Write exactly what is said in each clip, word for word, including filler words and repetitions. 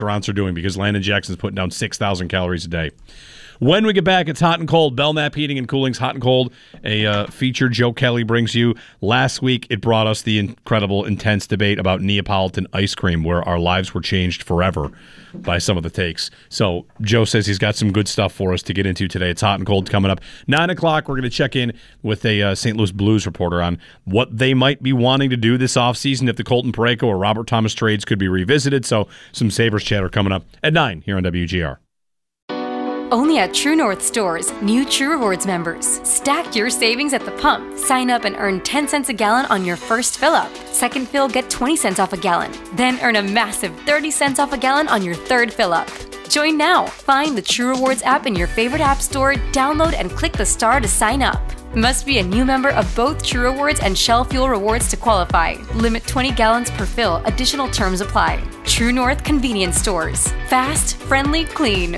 restaurants are doing because Landon Jackson's putting down six thousand calories a day. When we get back, it's Hot and Cold. Belknap Heating and Cooling's Hot and Cold, a uh, feature Joe Kelly brings you. Last week, it brought us the incredible, intense debate about Neapolitan ice cream, where our lives were changed forever by some of the takes. So Joe says he's got some good stuff for us to get into today. It's Hot and Cold coming up. nine o'clock, we're going to check in with a uh, Saint Louis Blues reporter on what they might be wanting to do this offseason, if the Colton Parayko or Robert Thomas trades could be revisited. So some Sabres chatter coming up at nine here on W G R. Only at True North stores, new True Rewards members. Stack your savings at the pump. Sign up and earn ten cents a gallon on your first fill-up. Second fill, get twenty cents off a gallon. Then earn a massive thirty cents off a gallon on your third fill-up. Join now. Find the True Rewards app in your favorite app store, download and click the star to sign up. Must be a new member of both True Rewards and Shell Fuel Rewards to qualify. Limit twenty gallons per fill. Additional terms apply. True North Convenience Stores. Fast, friendly, clean.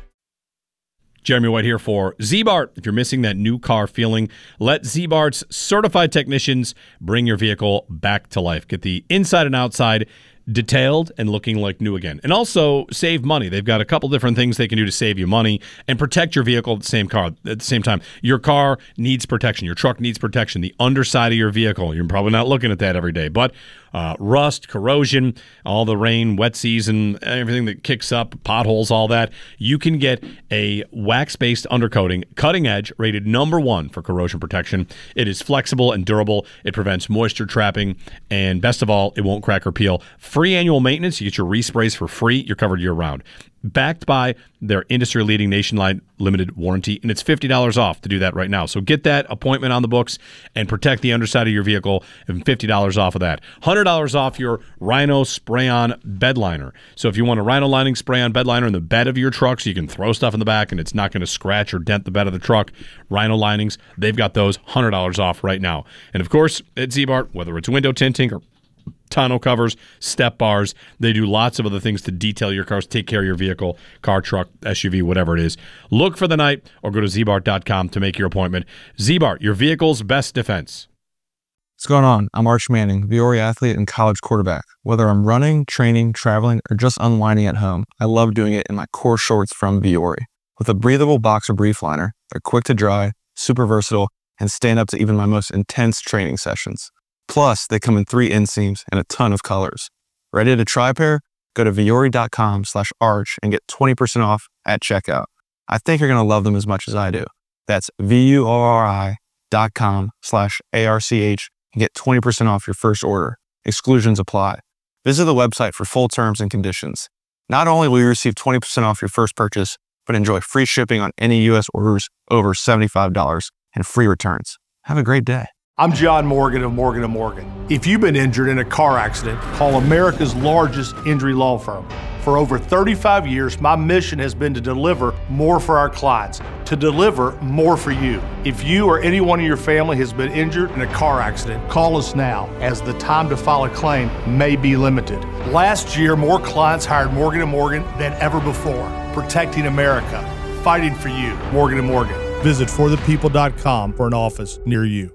Jeremy White here for Z-Bart. If you're missing that new car feeling, let Z-Bart's certified technicians bring your vehicle back to life. Get the inside and outside detailed and looking like new again. And also save money. They've got a couple different things they can do to save you money and protect your vehicle at the same car at the same time. Your car needs protection. Your truck needs protection. The underside of your vehicle, you're probably not looking at that every day, but uh, rust, corrosion, all the rain, wet season, everything that kicks up, potholes, all that, you can get a wax-based undercoating, cutting edge, rated number one for corrosion protection. It is flexible and durable. It prevents moisture trapping, and best of all, it won't crack or peel. Free annual maintenance. You get your resprays for free. You're covered year-round. Backed by their industry-leading nationwide limited warranty, and it's fifty dollars off to do that right now. So get that appointment on the books and protect the underside of your vehicle, and fifty dollars off of that. one hundred dollars off your Rhino spray-on bed liner. So if you want a Rhino lining spray-on bed liner in the bed of your truck so you can throw stuff in the back and it's not going to scratch or dent the bed of the truck, Rhino linings, they've got those one hundred dollars off right now. And of course, at Z-Bart, whether it's window tinting or tonneau covers, step bars, they do lots of other things to detail your cars, take care of your vehicle, car, truck, S U V, whatever it is. Look for the night or go to Z Bart dot com to make your appointment. Z-Bart, your vehicle's best defense. What's going on? I'm Arch Manning, Viore athlete and college quarterback. Whether I'm running, training, traveling, or just unwinding at home, I love doing it in my core shorts from Viore. With a breathable boxer brief liner, they're quick to dry, super versatile, and stand up to even my most intense training sessions. Plus, they come in three inseams and a ton of colors. Ready to try a pair? Go to Viore dot com slash arch and get twenty percent off at checkout. I think you're going to love them as much as I do. That's V U O R I dot com slash A R C H and get twenty percent off your first order. Exclusions apply. Visit the website for full terms and conditions. Not only will you receive twenty percent off your first purchase, but enjoy free shipping on any U S orders over seventy-five dollars and free returns. Have a great day. I'm John Morgan of Morgan and Morgan. If you've been injured in a car accident, call America's largest injury law firm. For over thirty-five years, my mission has been to deliver more for our clients, to deliver more for you. If you or anyone in your family has been injured in a car accident, call us now, as the time to file a claim may be limited. Last year, more clients hired Morgan and Morgan than ever before, protecting America, fighting for you. Morgan and Morgan. Visit for the people dot com for an office near you.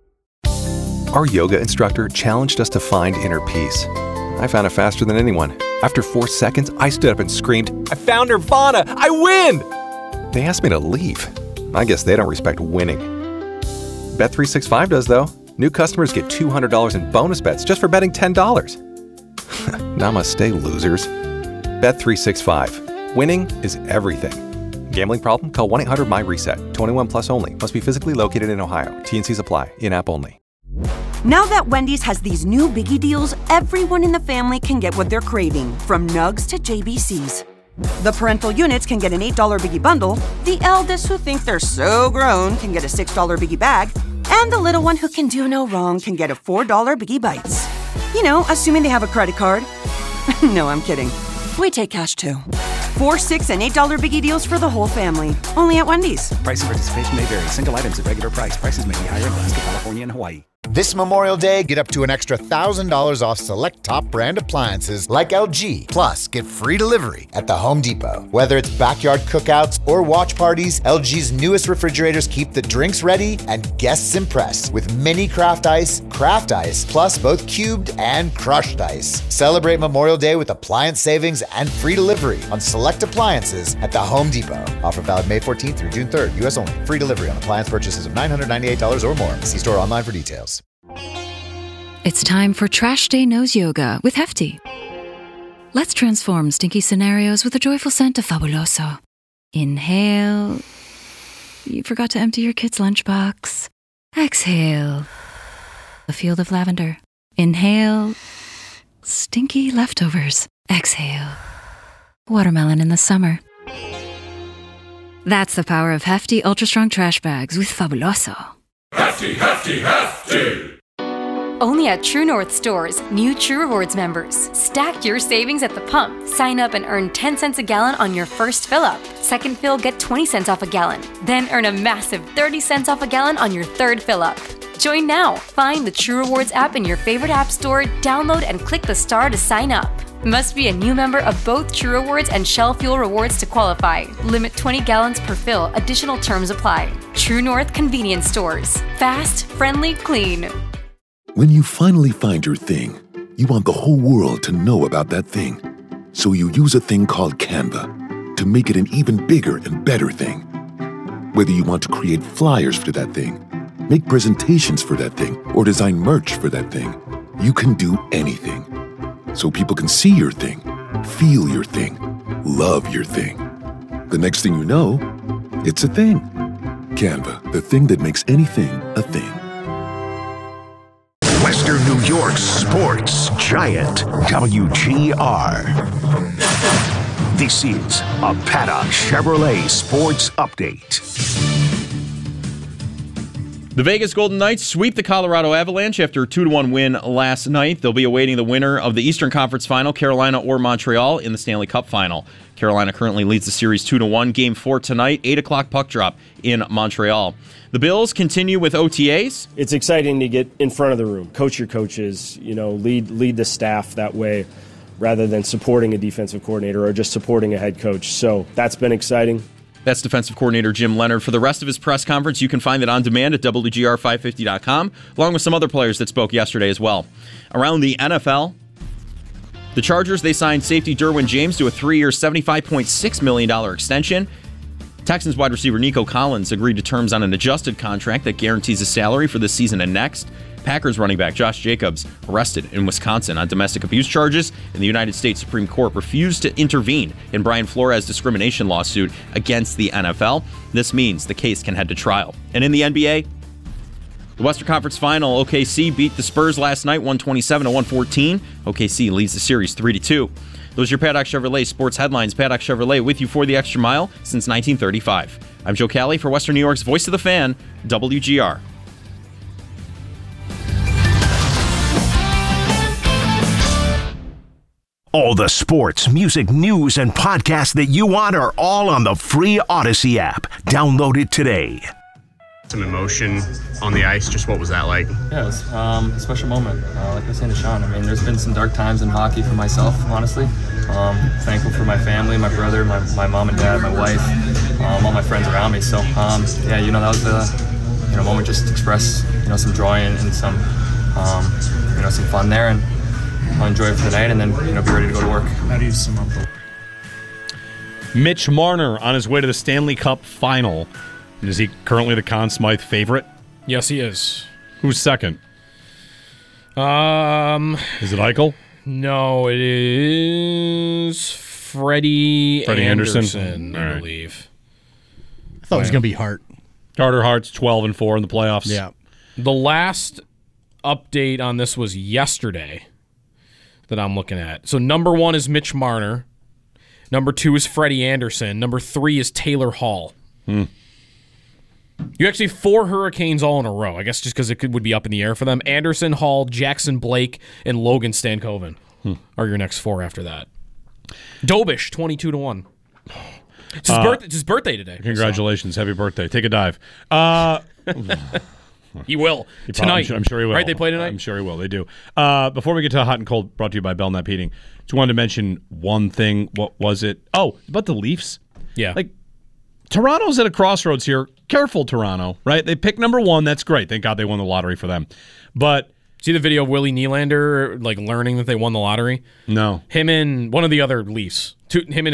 Our yoga instructor challenged us to find inner peace. I found it faster than anyone. After four seconds, I stood up and screamed, "I found Nirvana! I win!" They asked me to leave. I guess they don't respect winning. Bet three sixty-five does, though. New customers get two hundred dollars in bonus bets just for betting ten dollars. Namaste, losers. Bet three sixty-five. Winning is everything. Gambling problem? Call one eight hundred my reset. twenty-one plus only. Must be physically located in Ohio. T and Cs apply. In-app only. Now that Wendy's has these new biggie deals, everyone in the family can get what they're craving, from nugs to J B Cs. The parental units can get an eight dollar biggie bundle, the eldest who think they're so grown can get a six dollar biggie bag, and the little one who can do no wrong can get a four dollar biggie bites. You know, assuming they have a credit card. No, I'm kidding. We take cash too. Four, six, and eight dollar biggie deals for the whole family. Only at Wendy's. Price and participation may vary. Single items at regular price. Prices may be higher in Alaska, California, and Hawaii. This Memorial Day, get up to an extra one thousand dollars off select top brand appliances like L G. Plus, get free delivery at the Home Depot. Whether it's backyard cookouts or watch parties, L G's newest refrigerators keep the drinks ready and guests impressed with mini craft ice, craft ice, plus both cubed and crushed ice. Celebrate Memorial Day with appliance savings and free delivery on select appliances at the Home Depot. Offer valid May fourteenth through June third, U S only. Free delivery on appliance purchases of nine hundred ninety-eight dollars or more. See store online for details. It's time for Trash Day Nose Yoga with Hefty. Let's transform stinky scenarios with a joyful scent of Fabuloso. Inhale. You forgot to empty your kid's lunchbox. Exhale. A field of lavender. Inhale. Stinky leftovers. Exhale. Watermelon in the summer. That's the power of Hefty Ultra Strong Trash Bags with Fabuloso. Hefty, Hefty, Hefty! Only at True North stores, new True Rewards members. Stack your savings at the pump. Sign up and earn ten cents a gallon on your first fill-up. Second fill, get twenty cents off a gallon. Then earn a massive thirty cents off a gallon on your third fill-up. Join now. Find the True Rewards app in your favorite app store, download and click the star to sign up. Must be a new member of both True Rewards and Shell Fuel Rewards to qualify. Limit twenty gallons per fill. Additional terms apply. True North Convenience Stores. Fast, friendly, clean. When you finally find your thing, you want the whole world to know about that thing. So you use a thing called Canva to make it an even bigger and better thing. Whether you want to create flyers for that thing, make presentations for that thing, or design merch for that thing, you can do anything. So people can see your thing, feel your thing, love your thing. The next thing you know, it's a thing. Canva, the thing that makes anything a thing. Western New York's sports giant, W G R. This is a Paddock Chevrolet Sports Update. The Vegas Golden Knights sweep the Colorado Avalanche after a two to one win last night. They'll be awaiting the winner of the Eastern Conference Final, Carolina or Montreal, in the Stanley Cup Final. Carolina currently leads the series two to one. Game four tonight, eight o'clock puck drop in Montreal. The Bills continue with O T As. It's exciting to get in front of the room, coach your coaches, you know, lead lead the staff that way rather than supporting a defensive coordinator or just supporting a head coach. So that's been exciting. That's defensive coordinator Jim Leonard. For the rest of his press conference, you can find it on demand at W G R five fifty dot com, along with some other players that spoke yesterday as well. Around the N F L, the Chargers, they signed safety Derwin James to a three-year, seventy-five point six million dollars extension. Texans wide receiver Nico Collins agreed to terms on an adjusted contract that guarantees a salary for this season and next. Packers running back Josh Jacobs arrested in Wisconsin on domestic abuse charges, and the United States Supreme Court refused to intervene in Brian Flores' discrimination lawsuit against the N F L. This means the case can head to trial. And in the N B A, the Western Conference Final, O K C beat the Spurs last night, one twenty-seven to one fourteen. O K C leads the series three to two. Those are your Paddock Chevrolet sports headlines. Paddock Chevrolet with you for the extra mile since nineteen thirty-five. I'm Joe Cali for Western New York's Voice of the Fan, W G R. All the sports, music, news, and podcasts that you want are all on the free Odyssey app. Download it today. Some emotion on the ice. Just what was that like? Yeah, it was um, a special moment. Uh, like I was saying to Sean, I mean, there's been some dark times in hockey for myself, honestly. Um, thankful for my family, my brother, my, my mom and dad, my wife, um, all my friends around me. So, um, yeah, you know, that was a you know moment just to express you know some joy and, and some um, you know some fun there, and I'll enjoy it for the night, and then you know be ready to go to work. How do you sum up the- Mitch Marner on his way to the Stanley Cup Final. Is he currently the Conn Smythe favorite? Yes, he is. Who's second? Um, Is it Eichel? No, it is Freddie, Freddie Anderson, Anderson I right. believe. I thought it was going to be Hart. Carter Hart's twelve and four in the playoffs. Yeah. The last update on this was yesterday that I'm looking at. So number one is Mitch Marner. Number two is Freddie Anderson. Number three is Taylor Hall. Hmm. You actually have four Hurricanes all in a row. I guess just because it could, would be up in the air for them. Anderson, Hall, Jackson Blake, and Logan Stankoven hmm. are your next four after that. Dobish, twenty-two to one. It's his, uh, birth, it's his birthday today. Congratulations. So. Happy birthday. Take a dive. Uh, He will He probably- tonight. I'm sure, I'm sure he will. Right? They play tonight. I'm sure he will. They do. Uh, before we get to Hot and Cold, brought to you by Belknap Heating, just wanted to mention one thing. What was it? Oh, about the Leafs. Yeah. Like, Toronto's at a crossroads here. Careful, Toronto, right? They picked number one. That's great. Thank God they won the lottery for them. But see the video of Willie Nylander like learning that they won the lottery? No. Him and one of the other Leafs. Two, him and